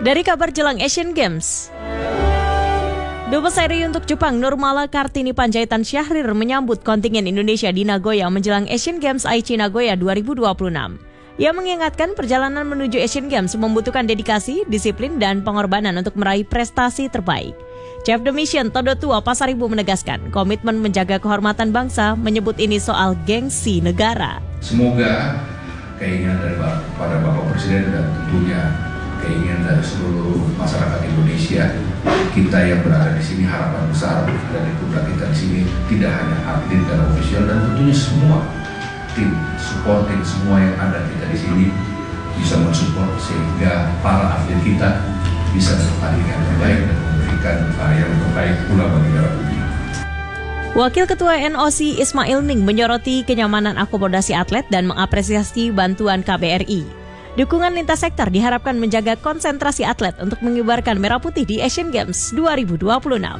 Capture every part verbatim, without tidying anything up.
Dari kabar jelang Asian Games, Dubes R I untuk Jepang Nurmala Kartini Panjaitan Syahrir menyambut kontingen Indonesia di Nagoya menjelang Asian Games Aichi Nagoya dua ribu dua puluh enam. Ia mengingatkan perjalanan menuju Asian Games membutuhkan dedikasi, disiplin, dan pengorbanan untuk meraih prestasi terbaik. Chef de Mission Todo Tua Pasaribu menegaskan komitmen menjaga kehormatan bangsa, menyebut ini soal gengsi negara. Semoga keinginan dari para Bapak Presiden dan tentunya keinginan dari seluruh masyarakat Indonesia, kita yang berada di sini, harapan besar dari putra kita di sini tidak hanya atlet dan ofisial, dan tentunya semua tim supporting, semua yang ada kita di sini bisa mensupport sehingga para atlet kita bisa bertanding yang terbaik dan memberikan yang terbaik pula bagi negara dunia. Wakil Ketua N O C Ismail Ning menyoroti kenyamanan akomodasi atlet dan mengapresiasi bantuan K B R I. Dukungan lintas sektor diharapkan menjaga konsentrasi atlet untuk mengibarkan merah putih di Asian Games dua ribu dua puluh enam.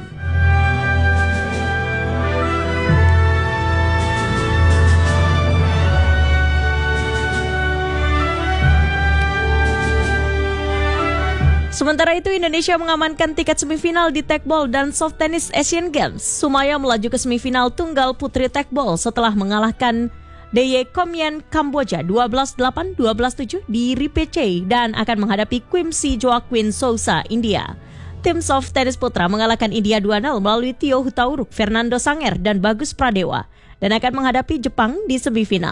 Sementara itu, Indonesia mengamankan tiket semifinal di tekbol dan soft tennis Asian Games. Sumaya melaju ke semifinal tunggal putri tekbol setelah mengalahkan Deye Komien Kamboja dua belas delapan dua belas tujuh di Ripece dan akan menghadapi Quimsi Joaquin Sousa India. Tim soft tennis putra mengalahkan India dua nol melalui Tio Hutauruk, Fernando Sanger, dan Bagus Pradewa dan akan menghadapi Jepang di semifinal.